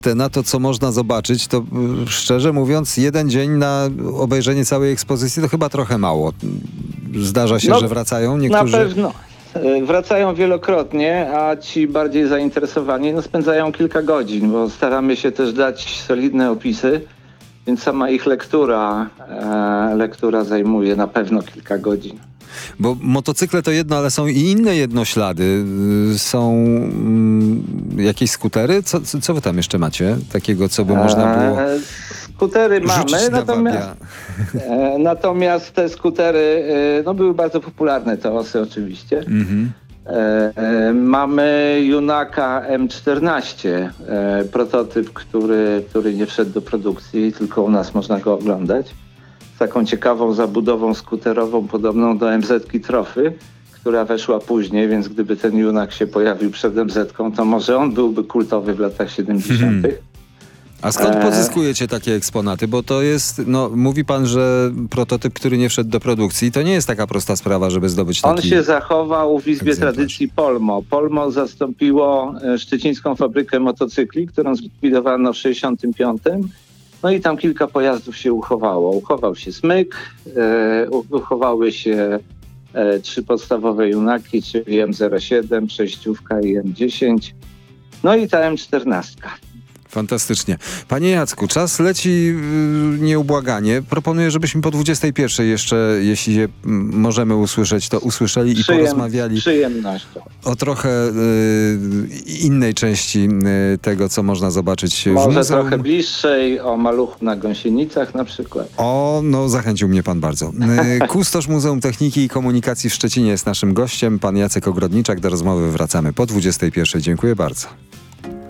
Na to, co można zobaczyć, to szczerze mówiąc, jeden dzień na obejrzenie całej ekspozycji to chyba trochę mało. Zdarza się, że wracają niektórzy? Na pewno. Wracają wielokrotnie, a ci bardziej zainteresowani spędzają kilka godzin, bo staramy się też dać solidne opisy, więc sama ich lektura zajmuje na pewno kilka godzin. Bo motocykle to jedno, ale są i inne jednoślady. Są jakieś skutery? Co wy tam jeszcze macie? Takiego, co by można było skutery mamy, natomiast te skutery były bardzo popularne, te osy oczywiście. Mhm. Mamy Junaka M14, prototyp, który nie wszedł do produkcji, tylko u nas można go oglądać. Z taką ciekawą zabudową skuterową podobną do MZ-ki Trophy, która weszła później, więc gdyby ten Junak się pojawił przed MZ-ką, to może on byłby kultowy w latach 70. A skąd pozyskujecie takie eksponaty? Bo to jest, mówi pan, że prototyp, który nie wszedł do produkcji, to nie jest taka prosta sprawa, żeby zdobyć taki... On się zachował w Izbie Tradycji Polmo. Polmo zastąpiło szczecińską fabrykę motocykli, którą zlikwidowano w 1965. No i tam kilka pojazdów się uchowało. Uchował się Smyk, uchowały się 3 podstawowe Junaki, czyli M07, przejściówka i M10. No i ta M14. Fantastycznie. Panie Jacku, czas leci nieubłaganie. Proponuję, żebyśmy po 21 jeszcze, jeśli je możemy usłyszeć, to usłyszeli i porozmawiali o trochę innej części tego, co można zobaczyć w muzeum. Może trochę bliższej, o maluchu na gąsienicach na przykład. Zachęcił mnie pan bardzo. Kustosz Muzeum Techniki i Komunikacji w Szczecinie jest naszym gościem. Pan Jacek Ogrodniczak. Do rozmowy wracamy po 21. Dziękuję bardzo.